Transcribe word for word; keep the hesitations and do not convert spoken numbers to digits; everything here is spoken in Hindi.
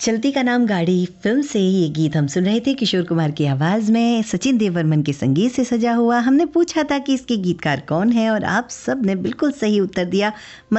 चलती का नाम गाड़ी फिल्म से ये गीत हम सुन रहे थे किशोर कुमार की आवाज़ में, सचिन देववर्मन के संगीत से सजा हुआ। हमने पूछा था कि इसके गीतकार कौन है और आप सब ने बिल्कुल सही उत्तर दिया।